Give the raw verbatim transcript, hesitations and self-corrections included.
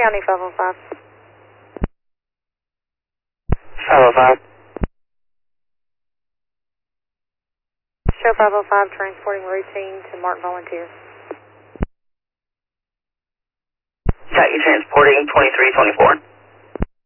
County five oh five. five oh five. Show five oh five transporting routine to mark volunteer. Got you transporting twenty-three twenty-four.